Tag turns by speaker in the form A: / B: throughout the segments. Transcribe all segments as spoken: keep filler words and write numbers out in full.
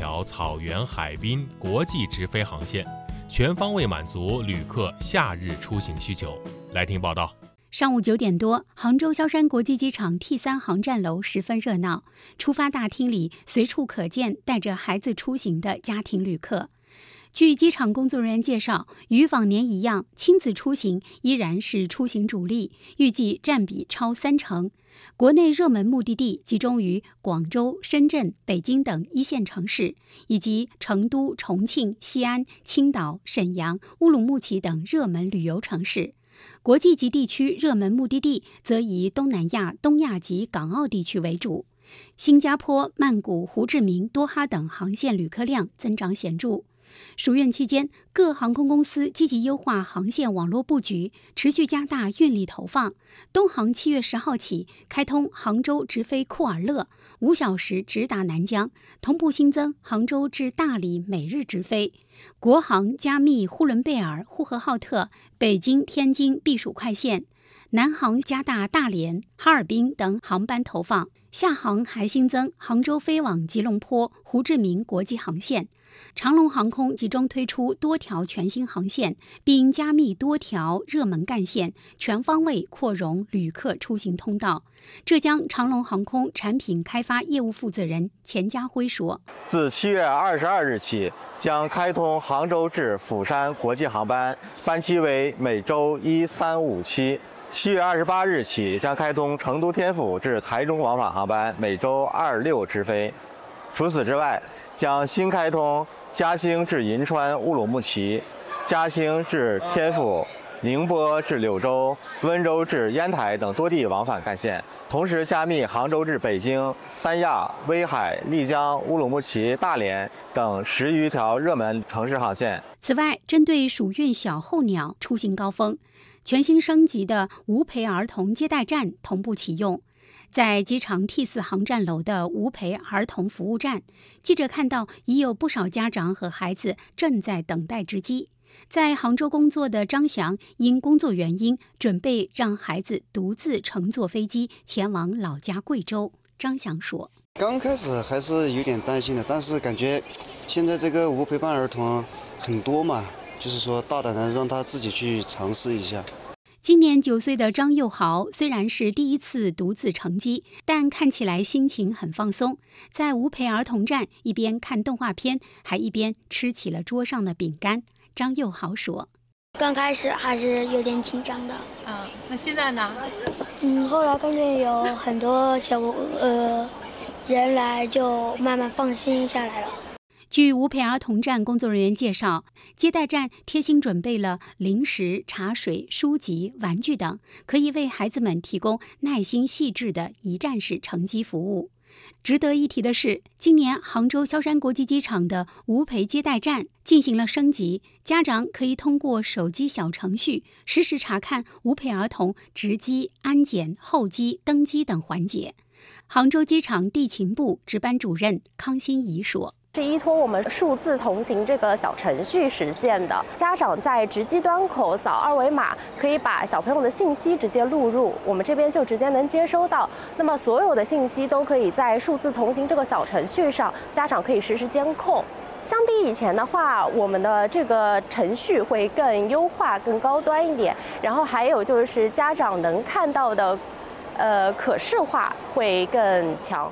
A: 条草原海滨国际直飞航线，全方位满足旅客夏日出行需求。来听报道。
B: 上午九点多，杭州萧山国际机场 T 三 航站楼十分热闹，出发大厅里随处可见带着孩子出行的家庭旅客。据机场工作人员介绍，与往年一样，亲子出行依然是出行主力，预计占比超三成。国内热门目的地集中于广州、深圳、北京等一线城市，以及成都、重庆、西安、青岛、沈阳、乌鲁木齐等热门旅游城市。国际级地区热门目的地则以东南亚、东亚及港澳地区为主。新加坡、曼谷、胡志明、多哈等航线旅客量增长显著。暑运期间，各航空公司积极优化航线网络布局，持续加大运力投放。东航七月十号起开通杭州直飞库尔勒，五小时直达南疆，同步新增杭州至大理每日直飞。国航加密呼伦贝尔、呼和浩特、北京、天津避暑快线。南航加大大连、哈尔滨等航班投放。厦航还新增杭州飞往吉隆坡、胡志明国际航线。长龙航空集中推出多条全新航线，并加密多条热门干线，全方位扩容旅客出行通道。浙江长龙航空产品开发业务负责人钱家辉说：“
C: 自七月二十二日起，将开通杭州至釜山国际航班，班期为每周一、三、五期。七月二十八日起，将开通成都天府至台中往返航班，每周二、六直飞。除此之外，将新开通嘉兴至银川、乌鲁木齐、嘉兴至天府、宁波至柳州、温州至烟台等多地往返干线，同时加密杭州至北京、三亚、威海、丽江、乌鲁木齐、大连等十余条热门城市航线。
B: 此外，针对暑运小候鸟出行高峰，全新升级的无陪儿童接待站同步启用。在机场 T 四 航站楼的无陪儿童服务站，记者看到已有不少家长和孩子正在等待值机。在杭州工作的张翔因工作原因，准备让孩子独自乘坐飞机前往老家贵州。张翔说：“
D: 刚开始还是有点担心的，但是感觉现在这个无陪伴儿童很多嘛，就是说大胆的让他自己去尝试一下。”
B: 今年九岁的张佑豪虽然是第一次独自乘机，但看起来心情很放松。在无陪儿童站，一边看动画片，还一边吃起了桌上的饼干。张佑豪说：“
E: 刚开始还是有点紧张的。
F: 嗯，那现在呢？
E: 嗯，后来感觉有很多小呃人来，就慢慢放心下来了。”
B: 据无陪儿童站工作人员介绍，接待站贴心准备了零食、茶水、书籍、玩具等，可以为孩子们提供耐心细致的一站式乘机服务。值得一提的是，今年杭州萧山国际机场的无陪接待站进行了升级，家长可以通过手机小程序实时查看无陪儿童值机、安检、候机、登机等环节。杭州机场地勤部值班主任康欣怡说：“
G: 是依托我们数字同行这个小程序实现的。家长在值机端口扫二维码，可以把小朋友的信息直接录入，我们这边就直接能接收到。那么所有的信息都可以在数字同行这个小程序上，家长可以实时监控。相比以前的话，我们的这个程序会更优化、更高端一点。然后还有就是家长能看到的，呃，可视化会更强。”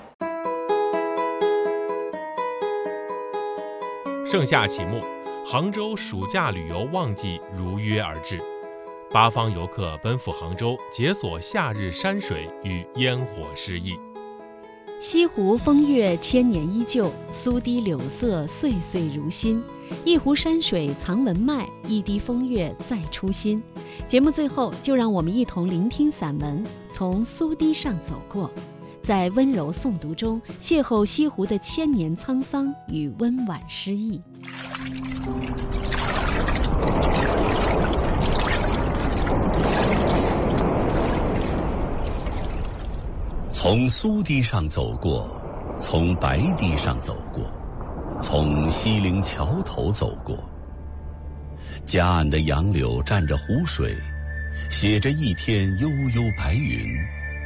A: 盛夏启幕，杭州暑假旅游旺季如约而至，八方游客奔赴杭州，解锁夏日山水与烟火诗意。
H: 西湖风月千年依旧，苏堤柳色岁岁如新。一湖山水藏文脉，一滴风月再出新。节目最后，就让我们一同聆听散文《从苏堤上走过》。在温柔诵读中，邂逅西湖的千年沧桑与温婉诗意。
I: 从苏堤上走过，从白堤上走过，从西泠桥头走过。夹岸的杨柳蘸着湖水，写着一天悠悠白云。